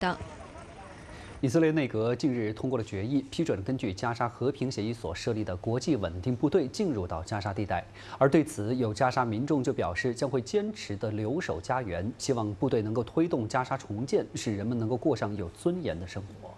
等。 以色列内阁近日通过了决议，批准根据加沙和平协议所设立的国际稳定部队进入到加沙地带。而对此，有加沙民众就表示将会坚持地留守家园，希望部队能够推动加沙重建，使人们能够过上有尊严的生活。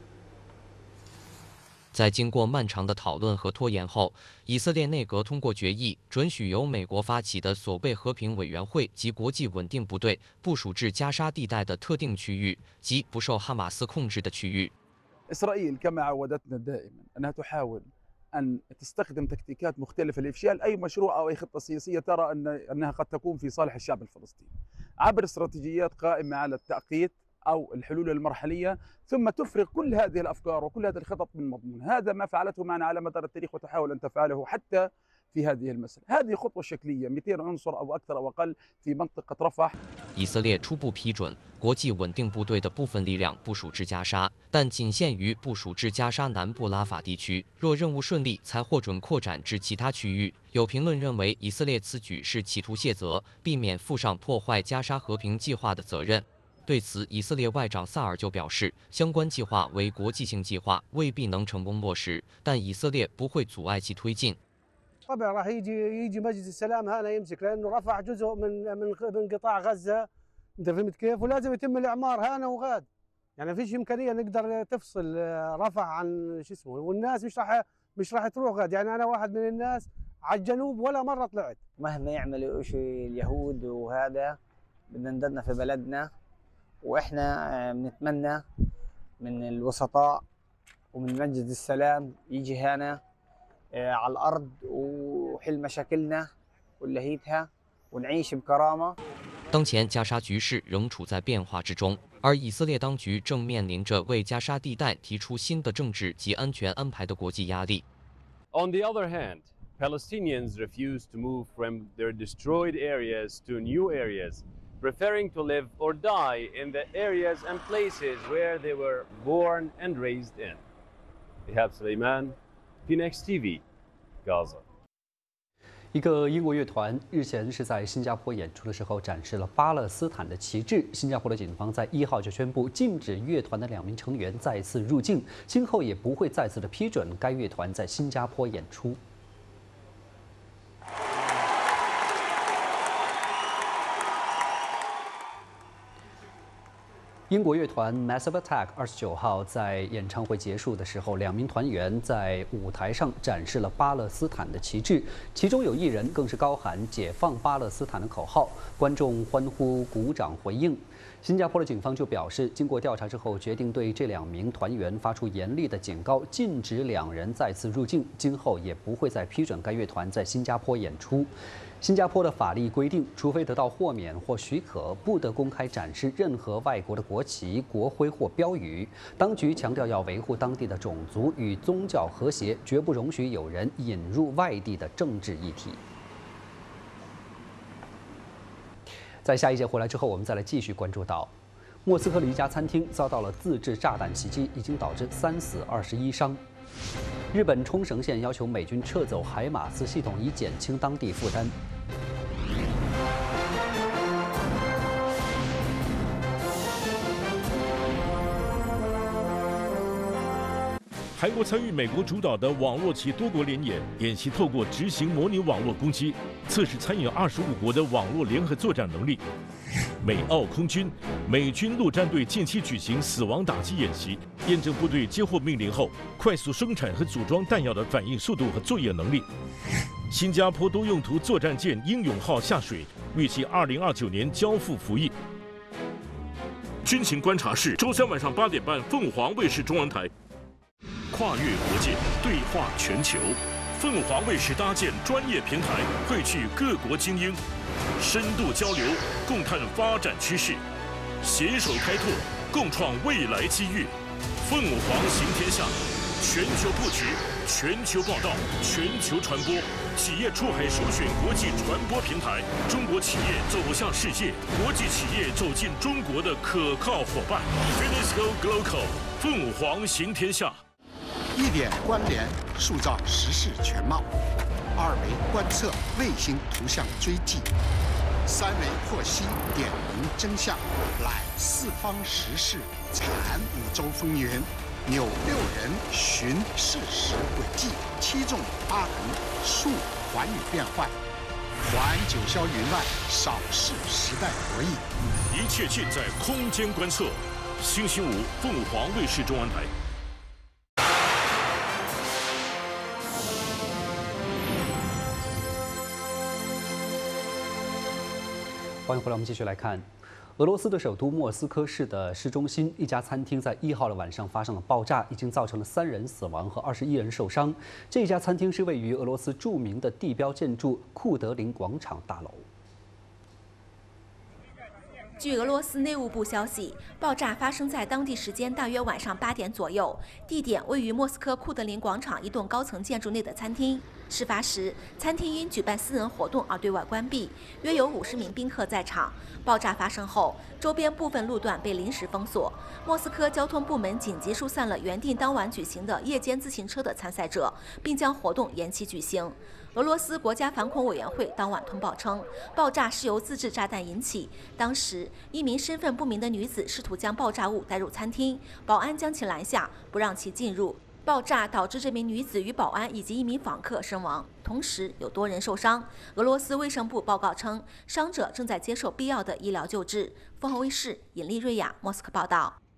在经过漫长的讨论和拖延后，以色列内阁通过决议，准许由美国发起的所谓和平委员会及国际稳定部队部署至加沙地带的特定区域，即不受哈马斯控制的区域。 إسرائيل كما عودتنا دائما أنها تحاول أن تستخدم تكتيكات مختلفة لإفشال أي مشروع أو أي خطة سياسية ترى أنها قد تكون في صالح الشعب الفلسطيني عبر استراتيجيات قائمة على التأقيت أو الحلول المرحلية ثم تفرغ كل هذه الأفكار وكل هذه الخطط من مضمون هذا ما فعلته معنا على مدار التاريخ وتحاول أن تفعله حتى في هذه المسألة هذه خطوة شكلية 200 عنصر أو أكثر أو أقل في منطقة رفح 以色列初步批准国际稳定部队的部分力量部署至加沙，但仅限于部署至加沙南部拉法地区。若任务顺利，才获准扩展至其他区域。有评论认为，以色列此举是企图卸责，避免负上破坏加沙和平计划的责任。 对此，以色列外长萨尔就表示，相关计划为国际性计划，未必能成功落实，但以色列不会阻碍其推进。 طبعا راح يجي مجلس السلام هنا يمسك لانه رفع جزء من قطاع غزه انت فهمت كيف؟ ولازم يتم الاعمار هنا وغاد يعني فيش امكانيه نقدر تفصل رفح عن شو اسمه والناس مش راح تروح غاد يعني انا واحد من الناس على الجنوب ولا مره طلعت مهما يعملوا شيء اليهود وهذا بدنا نضلنا في بلدنا واحنا بنتمنى من الوسطاء ومن مجلس السلام يجي هنا على الارض وحل مشاكلنا ونلهيتها ونعيش بكرامه。 当前加沙局势仍处在变化之中，而以色列当局正面临着为加沙地带提出新的政治及安全安排的国际压力。 On the other hand, Palestinians refuse to move from their destroyed areas to new areas, preferring to live or die in the areas and places where they were born and raised in. Ihab Suleiman, Phoenix TV, Gaza. 一个英国乐团日前是在新加坡演出的时候展示了巴勒斯坦的旗帜。新加坡的警方在1号就宣布禁止乐团的2名成员再次入境，今后也不会再次的批准该乐团在新加坡演出。 英国乐团 Massive Attack 29号在演唱会结束的时候，2名团员在舞台上展示了巴勒斯坦的旗帜，其中有1人更是高喊“解放巴勒斯坦”的口号，观众欢呼、鼓掌回应。新加坡的警方就表示，经过调查之后，决定对这2名团员发出严厉的警告，禁止2人再次入境，今后也不会再批准该乐团在新加坡演出。 新加坡的法律规定，除非得到豁免或许可，不得公开展示任何外国的国旗、国徽或标语。当局强调要维护当地的种族与宗教和谐，绝不容许有人引入外地的政治议题。在下一节回来之后，我们再来继续关注到，莫斯科的一家餐厅遭到了自制炸弹袭击，已经导致3死21伤。 日本冲绳县要求美军撤走海马斯系统，以减轻当地负担。 韩国参与美国主导的网络及多国联演习，透过执行模拟网络攻击，测试参与25国的网络联合作战能力。美澳空军、美军陆战队近期举行死亡打击演习，验证部队接获命令后快速生产和组装弹药的反应速度和作业能力。新加坡多用途作战舰“英勇号”下水，预计2029年交付服役。军情观察室，周3晚上8点半，凤凰卫视中文台。 跨越国界，对话全球。凤凰卫视搭建专业平台，汇聚各国精英，深度交流，共探发展趋势，携手开拓，共创未来机遇。凤凰行天下，全球布局，全球报道，全球传播。企业出海首选国际传播平台，中国企业走向世界，国际企业走进中国的可靠伙伴。Finisco Global， 凤凰行天下。 1点关联，塑造时事全貌；2维观测，卫星图像追迹； 三维获悉，点明真相，揽四方时事，阐五洲风云。纽6人寻事实轨迹，7纵8横，述寰宇变幻。还九霄云外，少视时代博弈。 一切尽在空间观测。星期五，凤凰卫视中文台。 欢迎回来，我们继续来看。俄罗斯的首都莫斯科市的市中心一家餐厅在1号的晚上发生了爆炸，已经造成了3人死亡和21人受伤。这家餐厅是位于俄罗斯著名的地标建筑库德林广场大楼。 据俄罗斯内务部消息，爆炸发生在当地时间大约晚上8点左右，地点位于莫斯科库德林广场一栋高层建筑内的餐厅。事发时，餐厅因举办私人活动而对外关闭，约有50名宾客在场。爆炸发生后，周边部分路段被临时封锁。莫斯科交通部门紧急疏散了原定当晚举行的夜间自行车的参赛者，并将活动延期举行。俄罗斯国家反恐委员会当晚通报称，爆炸是由自制炸弹引起。当时，一名身份不明的女子试图将爆炸物带入餐厅，保安将其拦下，不让其进入。爆炸导致这名女子与保安以及1名访客身亡，同时有多人受伤。俄罗斯卫生部报告称，伤者正在接受必要的医疗救治。凤凰卫视尹丽瑞亚莫斯科报道。